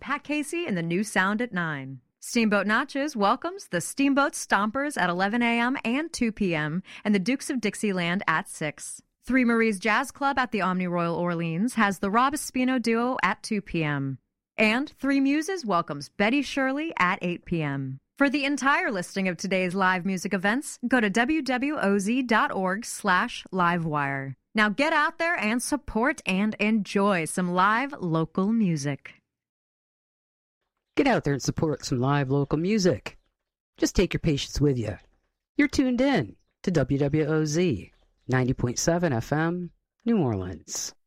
Pat Casey and the New Sound at 9. Steamboat Nachos welcomes the Steamboat Stompers at 11 a.m. and 2 p.m. and the Dukes of Dixieland at 6. Three Marie's Jazz Club at the Omni Royal Orleans has the Rob Espino Duo at 2 p.m. And Three Muses welcomes Betty Shirley at 8 p.m. For the entire listing of today's live music events, go to wwoz.org/livewire. Now get out there and support and enjoy some live local music. Get out there and support some live local music. Just take your patience with you. You're tuned in to WWOZ 90.7 FM, New Orleans.